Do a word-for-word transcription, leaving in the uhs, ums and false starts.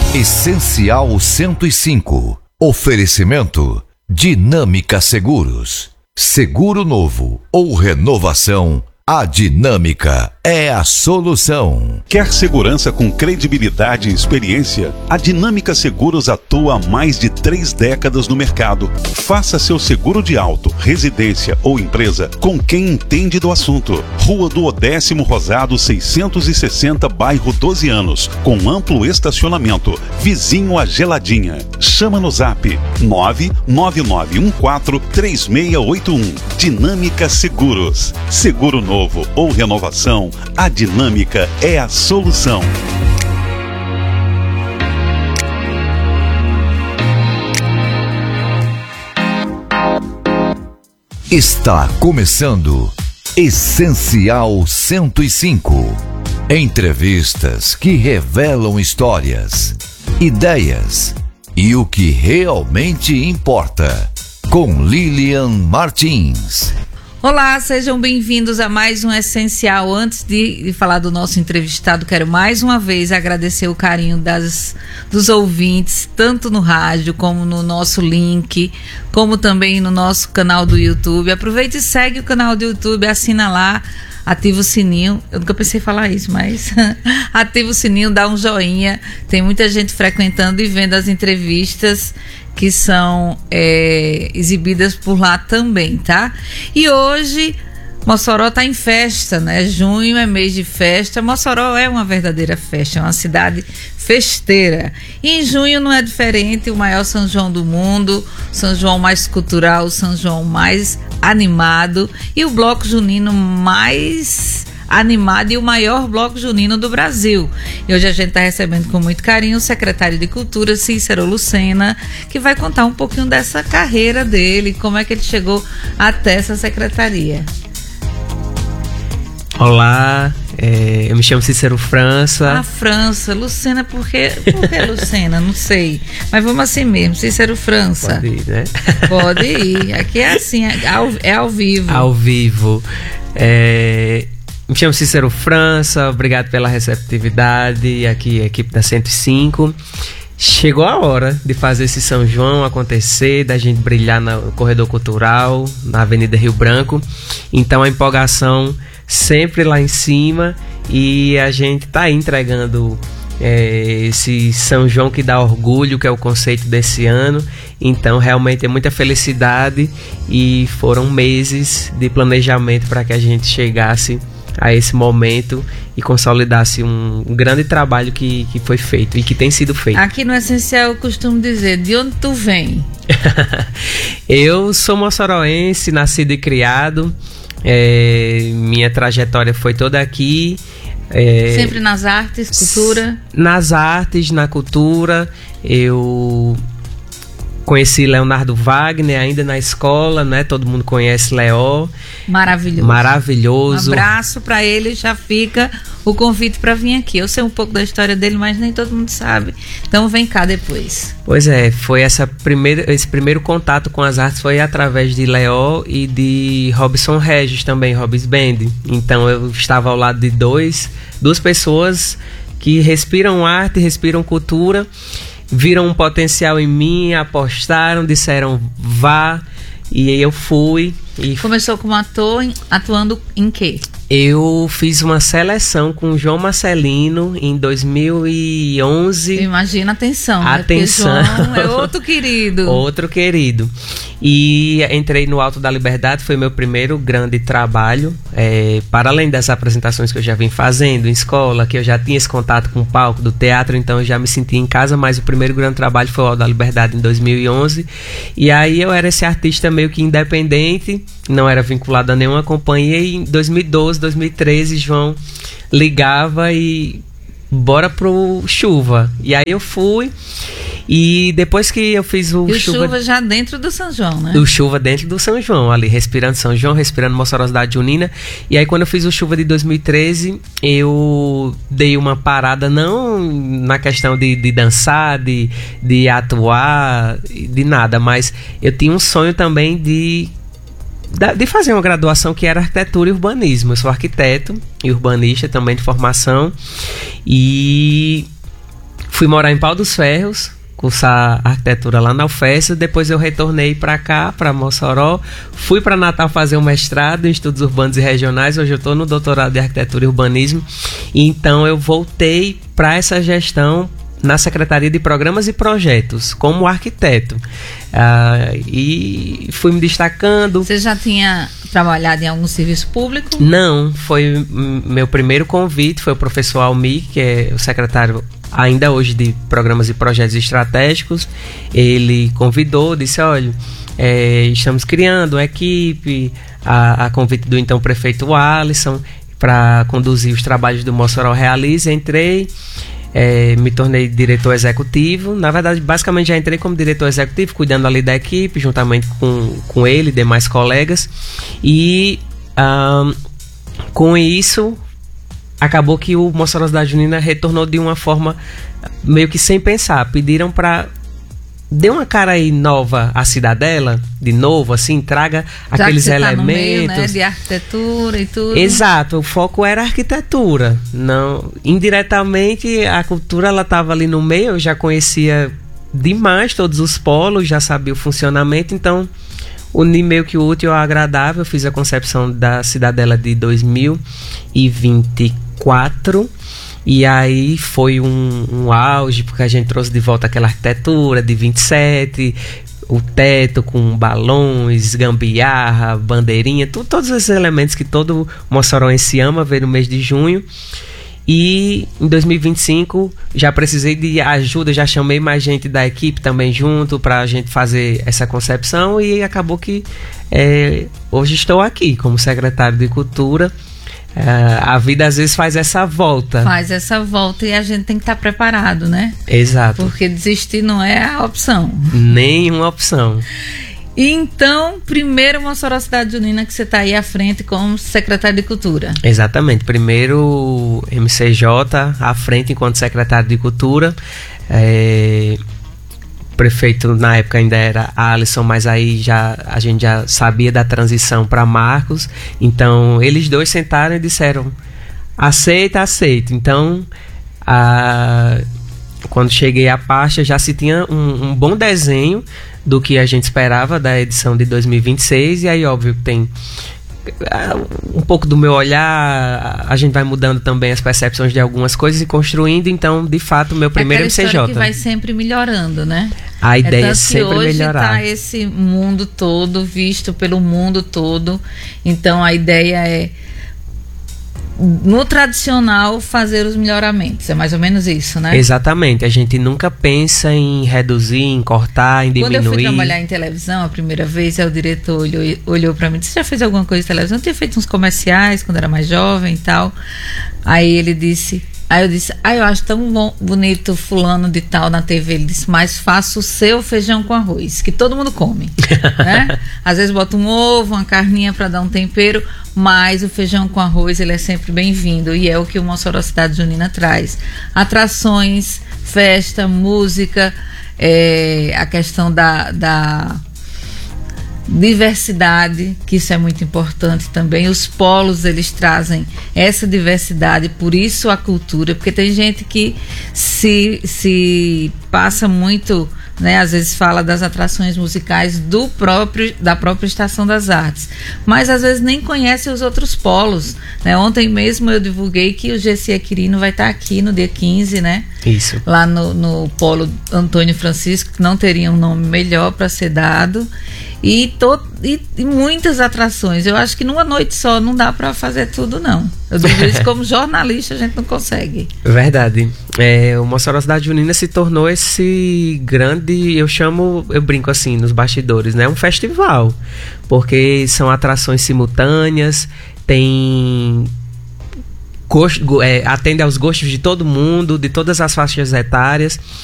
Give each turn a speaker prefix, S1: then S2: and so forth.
S1: Essencial cento e cinco. Oferecimento Dinâmica Seguros. Seguro novo ou renovação, a Dinâmica é a solução.
S2: Quer segurança com credibilidade e experiência? A Dinâmica Seguros atua há mais de três décadas no mercado. Faça seu seguro de auto, residência ou empresa com quem entende do assunto. Rua do Odécimo Rosado seiscentos e sessenta, bairro doze anos, com amplo estacionamento, vizinho a Geladinha. Chama no zap nove nove nove um quatro três seis oito um. Dinâmica Seguros. Seguro novo ou renovação, a Dinâmica é a solução.
S1: Está começando Essencial cento e cinco. Entrevistas que revelam histórias, ideias e o que realmente importa. Com Lilian Martins.
S3: Olá, sejam bem-vindos a mais um Essencial. Antes de, de falar do nosso entrevistado, quero mais uma vez agradecer o carinho das, dos ouvintes, tanto no rádio como no nosso link, como também no nosso canal do YouTube. Aproveite e segue o canal do YouTube, assina lá, ativa o sininho. Eu nunca pensei em falar isso, mas ativa o sininho, dá um joinha. Tem muita gente frequentando e vendo as entrevistas que são é, exibidas por lá também, tá? E hoje Mossoró tá em festa, né? Junho é mês de festa. Mossoró é uma verdadeira festa, é uma cidade festeira. E em junho não é diferente, o maior São João do mundo, São João mais cultural, o São João mais animado e o bloco junino mais animado e o maior bloco junino do Brasil. E hoje a gente está recebendo com muito carinho o secretário de Cultura, Cícero Lucena, que vai contar um pouquinho dessa carreira dele, como é que ele chegou até essa secretaria.
S4: Olá, é, eu me chamo Cícero França.
S3: Ah, França, Lucena, por que, por que Lucena? Não sei, mas vamos assim mesmo, Cícero França.
S4: Pode ir, né?
S3: Pode ir, aqui é assim, é ao, é ao vivo.
S4: Ao vivo. É... Me chamo Cícero França, obrigado pela receptividade, aqui a equipe da cento e cinco. Chegou a hora de fazer esse São João acontecer, da gente brilhar no corredor cultural, na Avenida Rio Branco. Então a empolgação sempre lá em cima e a gente está aí entregando é, esse São João que dá orgulho, que é o conceito desse ano. Então realmente é muita felicidade e foram meses de planejamento para que a gente chegasse a esse momento e consolidasse um, um grande trabalho que, que foi feito e que tem sido feito.
S3: Aqui no Essencial eu costumo dizer, de onde tu vem?
S4: Eu sou moçoroense, nascido e criado, é, minha trajetória foi toda aqui. É,
S3: sempre nas artes, cultura?
S4: Nas artes, na cultura. Eu conheci Leonardo Wagner ainda na escola, né? Todo mundo conhece Leó.
S3: Maravilhoso.
S4: Maravilhoso.
S3: Um abraço para ele, já fica o convite para vir aqui. Eu sei um pouco da história dele, mas nem todo mundo sabe. Então vem cá depois.
S4: Pois é, foi essa primeira, esse primeiro contato com as artes foi através de Leó e de Robson Regis também, Robis Band. Então eu estava ao lado de dois, duas pessoas que respiram arte, respiram cultura, viram um potencial em mim, apostaram, disseram vá, e aí eu fui. E
S3: começou como ator, atuando em quê?
S4: Eu fiz uma seleção com o João Marcelino em dois mil e onze.
S3: Imagina a atenção,
S4: atenção.
S3: Né? João é outro querido.
S4: Outro querido. E entrei no Alto da Liberdade, foi meu primeiro grande trabalho. É, para além das apresentações que eu já vim fazendo em escola, que eu já tinha esse contato com o palco do teatro, então eu já me senti em casa, mas o primeiro grande trabalho foi o Alto da Liberdade em dois mil e onze. E aí eu era esse artista meio que independente, não era vinculado a nenhuma companhia, e em dois mil e doze, dois mil e treze, João ligava e bora pro Chuva. E aí eu fui, e depois que eu fiz o,
S3: e o
S4: Chuva...
S3: Chuva já dentro do São João, né?
S4: O Chuva dentro do São João, ali, respirando São João, respirando Moçorosidade Junina. E aí quando eu fiz o Chuva de dois mil e treze, eu dei uma parada, não na questão de, de dançar, de, de atuar, de nada, mas eu tinha um sonho também de de fazer uma graduação que era arquitetura e urbanismo. Eu sou arquiteto e urbanista também de formação, e fui morar em Pau dos Ferros, cursar arquitetura lá na U F E S. Depois eu retornei para cá, para Mossoró. Fui para Natal fazer um mestrado em estudos urbanos e regionais. Hoje eu estou no doutorado de arquitetura e urbanismo. E então eu voltei para essa gestão na Secretaria de Programas e Projetos, como arquiteto. Uh, e fui me destacando.
S3: Você já tinha trabalhado em algum serviço público?
S4: Não, foi meu primeiro convite, foi o professor Almir, que é o secretário ainda hoje de Programas e Projetos Estratégicos. Ele convidou, disse, olha, é, estamos criando uma equipe, a, a convite do então prefeito Alisson, para conduzir os trabalhos do Mossoró Realize. Entrei, é, me tornei diretor executivo. Na verdade, basicamente já entrei como diretor executivo, cuidando ali da equipe, juntamente com, com ele e demais colegas. E um, com isso, acabou que o Mossoró Cidade Junina retornou de uma forma meio que sem pensar. Pediram para dê uma cara aí nova à Cidadela, de novo, assim, traga
S3: já
S4: aqueles
S3: que você
S4: elementos.
S3: Tá no meio, né, de arquitetura e tudo.
S4: Exato, o foco era a arquitetura. Não, indiretamente a cultura ela estava ali no meio, eu já conhecia demais todos os polos, já sabia o funcionamento, então uni meio que o útil ao agradável. Fiz a concepção da Cidadela de dois mil e vinte e quatro. E aí foi um, um auge, porque a gente trouxe de volta aquela arquitetura de vinte e sete, o teto com balões, gambiarra, bandeirinha, tu, todos esses elementos que todo moçoroense ama ver no mês de junho. E em dois mil e vinte e cinco já precisei de ajuda, já chamei mais gente da equipe também junto para a gente fazer essa concepção, e acabou que é, hoje estou aqui como secretário de Cultura. Uh, a vida às vezes faz essa volta.
S3: Faz essa volta e a gente tem que estar preparado, né?
S4: Exato.
S3: Porque desistir não é a opção.
S4: Nenhuma opção.
S3: E então, primeiro Mossoró Cidade Junina, que você está aí à frente como secretário de Cultura.
S4: Exatamente. Primeiro M C J à frente enquanto secretário de Cultura. É... prefeito na época ainda era Alisson, mas aí já, a gente já sabia da transição para Marcos. Então eles dois sentaram e disseram: aceita, aceita. Então a, quando cheguei à pasta já se tinha um, um bom desenho do que a gente esperava da edição de dois mil e vinte e seis. E aí óbvio que tem um pouco do meu olhar, a gente vai mudando também as percepções de algumas coisas e construindo. Então, de fato, meu primeiro
S3: é
S4: M C J.
S3: Que vai sempre melhorando, né?
S4: A ideia é,
S3: é
S4: sempre
S3: hoje
S4: melhorar.
S3: Tá esse mundo todo, visto pelo mundo todo. Então, a ideia é, no tradicional, fazer os melhoramentos. É mais ou menos isso, né?
S4: Exatamente. A gente nunca pensa em reduzir, em cortar, em diminuir.
S3: Quando eu fui trabalhar em televisão a primeira vez, aí o diretor olhou, olhou pra mim e disse: você já fez alguma coisa de televisão? Eu tinha feito uns comerciais quando era mais jovem e tal. Aí ele disse... Aí eu disse: ah, eu acho tão bom, bonito fulano de tal na T V. Ele disse: mas faça o seu feijão com arroz, que todo mundo come, né? Às vezes bota um ovo, uma carninha para dar um tempero, mas o feijão com arroz ele é sempre bem-vindo, e é o que o Mossoró Cidade Junina traz. Atrações, festa, música, é, a questão da... da diversidade, que isso é muito importante também. Os polos, eles trazem essa diversidade, por isso a cultura, porque tem gente que se, se passa muito, né, às vezes fala das atrações musicais do próprio, da própria Estação das Artes, mas às vezes nem conhece os outros polos, né? Ontem mesmo eu divulguei que o G C Aquirino vai estar aqui no dia quinze, né?
S4: Isso.
S3: Lá no, no polo Antônio Francisco, que não teria um nome melhor para ser dado. E, to, e, e muitas atrações. Eu acho que numa noite só não dá para fazer tudo, não. Eu digo isso como jornalista, a gente não consegue.
S4: Verdade. É, o Mossoró Cidade Junina se tornou esse grande, eu chamo, eu brinco assim nos bastidores, né? Um festival. Porque são atrações simultâneas, tem... Gosto, é, atende aos gostos de todo mundo, de todas as faixas etárias.